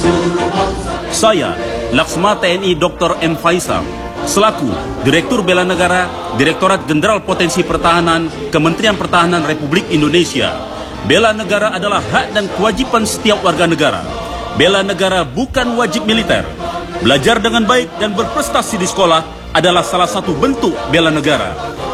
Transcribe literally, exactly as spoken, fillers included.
Saya, Laksma T N I Doktor M. Faisal, selaku Direktur Bela Negara, Direktorat Jenderal Potensi Pertahanan, Kementerian Pertahanan Republik Indonesia. Bela negara adalah hak dan kewajiban setiap warga negara. Bela negara bukan wajib militer. Belajar dengan baik dan berprestasi di sekolah adalah salah satu bentuk bela negara.